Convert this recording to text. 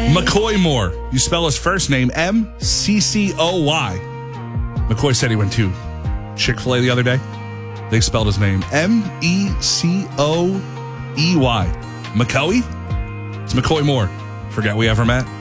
McCoy Moore. You spell his first name MCCOY. McCoy said he went to Chick-fil-A the other day. They spelled his name MECOEY. McCoy? It's McCoy Moore. Forget we ever met.